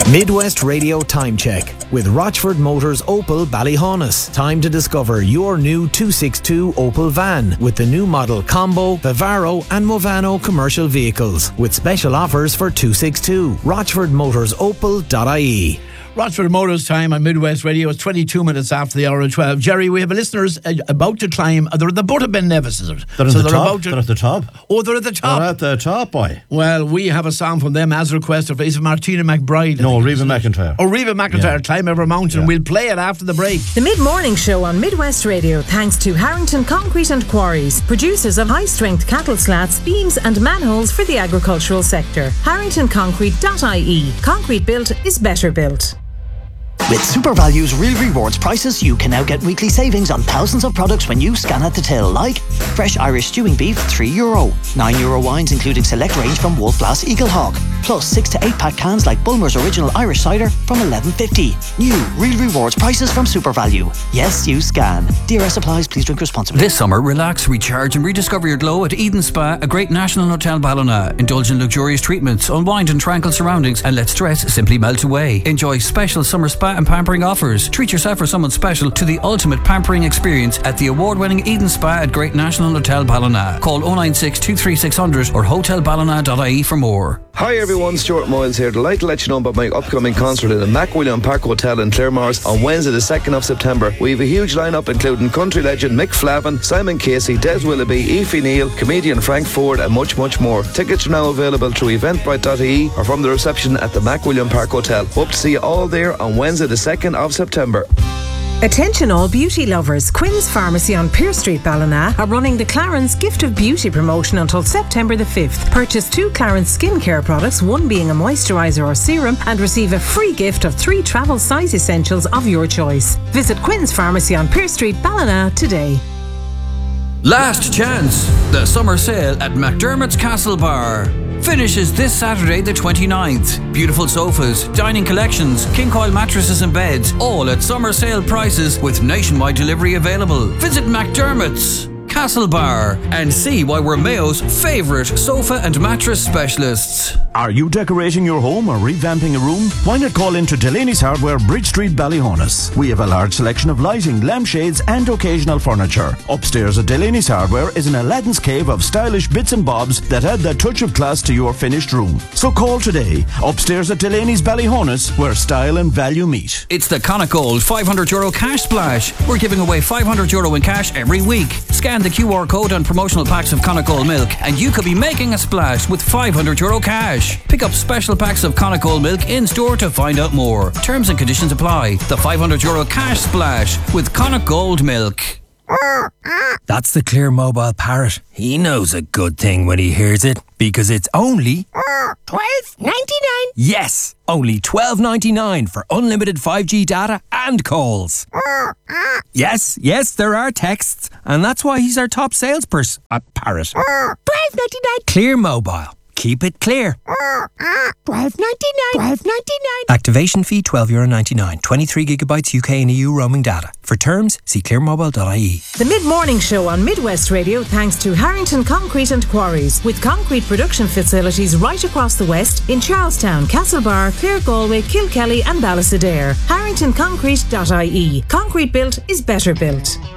Midwest Radio Time Check with Rochford Motors Opel Ballyhonus. Time to discover your new 262 Opel van with the new model Combo, Vivaro and Movano commercial vehicles with special offers for 262. RochfordMotorsOpel.ie. Rochford Motors time on Midwest Radio. It's 22 minutes after the hour of 12. Jerry, we have listeners about to climb. They're at the boat of Ben Nevis, is it? They're at the top. They're at the top. Oh, they're at the top. They're at the top, boy. Well, we have a song from them as requested. It's Martina McBride. No, Reva McIntyre. Oh, Reva McIntyre, Climb Ever Mountain. Yeah. We'll play it after the break. The Mid-Morning Show on Midwest Radio, thanks to Harrington Concrete and Quarries, producers of high-strength cattle slats, beams and manholes for the agricultural sector. HarringtonConcrete.ie. Concrete built is better built. With SuperValue's Real Rewards prices, you can now get weekly savings on thousands of products when you scan at the till, like fresh Irish stewing beef, €3, €9 wines including select range from Wolf Blass Eagle Hawk, plus 6 to 8 pack cans like Bulmer's Original Irish Cider from $11.50. New Real Rewards prices from SuperValue. Yes, you scan. DRS applies. Please drink responsibly. This summer, relax, recharge and rediscover your glow at Eden Spa, a great national hotel Ballina. Indulge in luxurious treatments, unwind in tranquil surroundings and let stress simply melt away. Enjoy special summer spa and pampering offers. Treat yourself or someone special to the ultimate pampering experience at the award-winning Eden Spa at Great National Hotel Ballina. Call 096 23600 or hotelballina.ie for more. Hi everyone, Stuart Moyles here. Delighted to let you know about my upcoming concert in the MacWilliam Park Hotel in Claremorris on Wednesday the 2nd of September. We have a huge lineup including country legend Mick Flavin, Simon Casey, Des Willoughby, Aoife Neal, comedian Frank Ford and much more. Tickets are now available through eventbrite.ie or from the reception at the MacWilliam Park Hotel. Hope to see you all there on Wednesday the 2nd of September. Attention all beauty lovers. Quinn's Pharmacy on Pearse Street, Ballina are running the Clarence Gift of Beauty promotion until September the 5th. Purchase 2 Clarence skincare products, one being a moisturiser or serum, and receive a free gift of 3 travel size essentials of your choice. Visit Quinn's Pharmacy on Pearse Street, Ballina today. Last chance. The summer sale at McDermott's Castle Bar finishes this Saturday the 29th. Beautiful sofas, dining collections, king coil mattresses and beds, all at summer sale prices with nationwide delivery available. Visit McDermott's Castle Bar and see why we're Mayo's favourite sofa and mattress specialists. Are you decorating your home or revamping a room? Why not call into Delaney's Hardware, Bridge Street, Ballyhonus. We have a large selection of lighting, lampshades and occasional furniture. Upstairs at Delaney's Hardware is an Aladdin's cave of stylish bits and bobs that add that touch of class to your finished room. So call today. Upstairs at Delaney's Ballyhonus, where style and value meet. It's the Connacht Gold €500 cash splash. We're giving away €500 in cash every week. Scan the QR code on promotional packs of Connacht Gold milk and you could be making a splash with €500 cash. Pick up special packs of Connacht Gold milk in store to find out more. Terms and conditions apply. The €500 cash splash with Connacht Gold milk. That's the Clear Mobile Parrot. He knows a good thing when he hears it, because it's only $12.99. Yes, only $12.99 for unlimited 5G data and calls. Yes, there are texts, and that's why he's our top salesperson at Parrot. $12.99. Clear Mobile. Keep it clear. $12.99. Activation fee €12.99. 23 gigabytes UK and EU roaming data. For terms, see clearmobile.ie. The Mid-Morning Show on Midwest Radio, thanks to Harrington Concrete and Quarries, with concrete production facilities right across the West in Charlestown, Castlebar, Clare Galway, Kilkelly and Ballysadare. HarringtonConcrete.ie. Concrete built is better built.